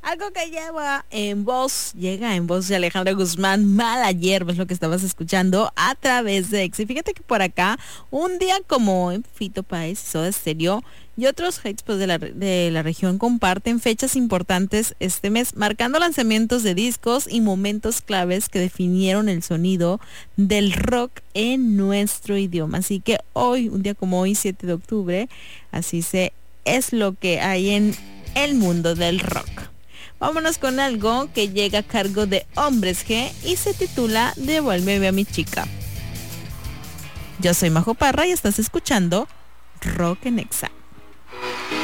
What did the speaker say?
Algo que llega en voz de Alejandra Guzmán, Mala Hierba, es lo que estabas escuchando a través de Ex. Y fíjate que por acá, un día como hoy, Fito Páez, Soda Stereo y otros hits pues, de la región comparten fechas importantes este mes, marcando lanzamientos de discos y momentos claves que definieron el sonido del rock en nuestro idioma. Así que hoy, un día como hoy, 7 de octubre, es lo que hay en el mundo del rock. Vámonos con algo que llega a cargo de Hombres G y se titula Devuélveme a mi chica. Yo soy Majo Parra y estás escuchando Rock en Exa.